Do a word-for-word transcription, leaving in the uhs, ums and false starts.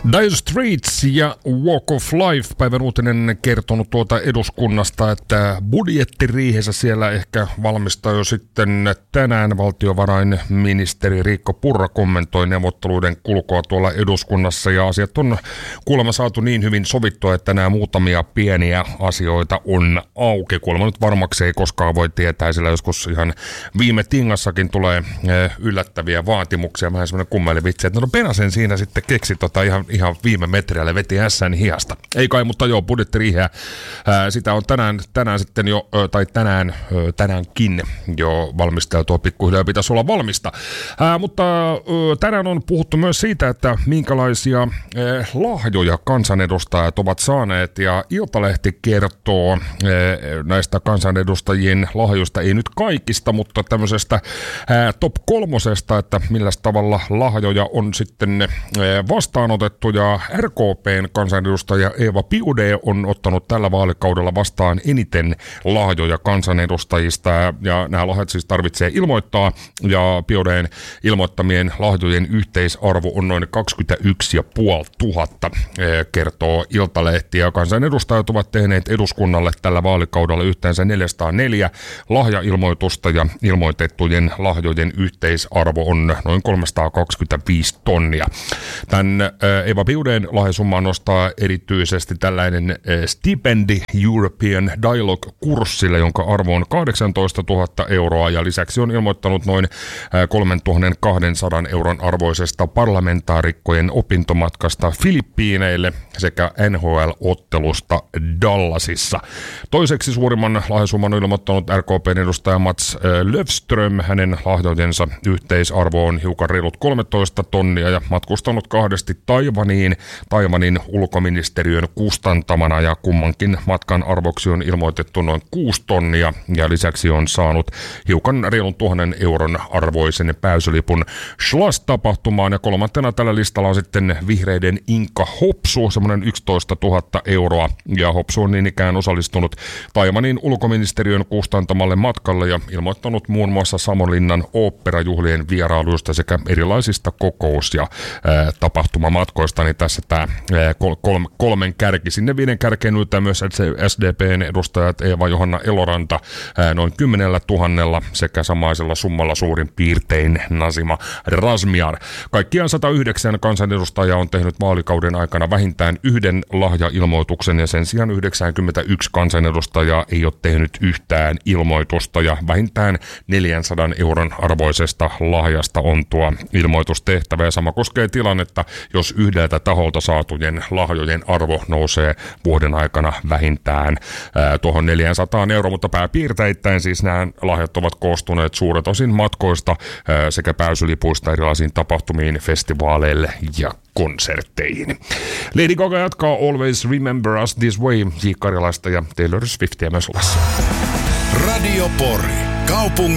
Dire Straits ja Walk of Life. Päivän uutinen kertonut tuota eduskunnasta, että budjettiriihessä siellä ehkä valmistaa jo sitten tänään. Valtiovarainministeri Riikka Purra kommentoi neuvotteluiden kulkua tuolla eduskunnassa ja asiat on kuulemma saatu niin hyvin sovittua, että nämä muutamia pieniä asioita on auki. Kuulemma nyt varmaksi ei koskaan voi tietää, sillä joskus ihan viime tingassakin tulee yllättäviä vaatimuksia. Vähän semmoinen kummelivitsi, että no Penasen siinä sitten keksi tota ihan ihan viime metriälle veti ässän hiasta. Ei kai, mutta joo, budjettiriiheä. Ää, sitä on tänään, tänään sitten jo, tai tänään, tänäänkin jo valmisteltua, pikkuhiljaa pitäisi olla valmista. Ää, mutta tänään on puhuttu myös siitä, että minkälaisia ää, lahjoja kansanedustajat ovat saaneet, ja Iltalehti kertoo ää, näistä kansanedustajien lahjoista, ei nyt kaikista, mutta tämmöisestä ää, top kolmosesta, että millä tavalla lahjoja on sitten ää, vastaanotettu. Ja R K P:n kansanedustaja Eeva Biaudet on ottanut tällä vaalikaudella vastaan eniten lahjoja kansanedustajista, ja nämä lahjat siis tarvitsee ilmoittaa, ja Biaudet'n ilmoittamien lahjojen yhteisarvo on noin kaksikymmentäyksi tuhatta, kertoo Iltalehti, ja kansanedustajat ovat tehneet eduskunnalle tällä vaalikaudella yhteensä neljäsataaneljä lahjailmoitusta, ja ilmoitettujen lahjojen yhteisarvo on noin kolmesataakaksikymmentäviisi tonnia. Tämän Eeva Biaudet'n lahjasummaa nostaa erityisesti tällainen Stipendi European Dialogue-kurssille, jonka arvo on kahdeksantoistatuhatta euroa, ja lisäksi on ilmoittanut noin kolmetuhattakaksisataa euron arvoisesta parlamentaarikkojen opintomatkasta Filippiineille sekä N H L-ottelusta Dallasissa. Toiseksi suurimman lahjasumman on ilmoittanut R K P:n edustaja Mats Löfström. Hänen lahjojensa yhteisarvo on hiukan reilut kolmetoista tonnia ja matkustanut kahdesti Taivaniin, Taiwanin ulkoministeriön kustantamana, ja kummankin matkan arvoksi on ilmoitettu noin kuusi tonnia, ja lisäksi on saanut hiukan reilun tuhannen euron arvoisen pääsylipun Schloss-tapahtumaan, ja kolmantena tällä listalla on sitten vihreiden Inka Hopsu, semmoinen yksitoista tuhatta euroa, ja Hopsu on niin ikään osallistunut Taiwanin ulkoministeriön kustantamalle matkalle ja ilmoittanut muun muassa Savonlinnan oopperajuhlien vierailuista sekä erilaisista kokous- ja ää, tapahtumamatkoista, niin tässä tämä kol- kolmen kärki. Sinne viiden kärkeen yltää myös S D P:n edustajat Eeva-Johanna Eloranta ää, noin kymmenellä tuhannella sekä samaisella summalla suurin piirtein Nazima Razmyar. Kaikkiaan sata yhdeksän kansanedustajaa on tehnyt vaalikauden aikana vähintään yhden lahjailmoituksen, ja sen sijaan yhdeksänkymmentäyksi kansanedustajaa ei ole tehnyt yhtään ilmoitusta, ja vähintään neljänsadan euron arvoisesta lahjasta on tuo ilmoitustehtävä, ja sama koskee tilannetta, jos yhdeltä taholta saatujen lahjojen arvo nousee vuoden aikana vähintään ää, tuohon neljäsataa euroa, mutta pääpiirteittäin siis nämä lahjat ovat koostuneet suuret osin matkoista ää, sekä pääsylipuista erilaisiin tapahtumiin, festivaaleille ja konsertteihin. Lady Gaga jatkaa Always Remember Us This Way, J. Karjalaista ja Taylor Swiftia myös luvassa. Radio Pori, kaupungin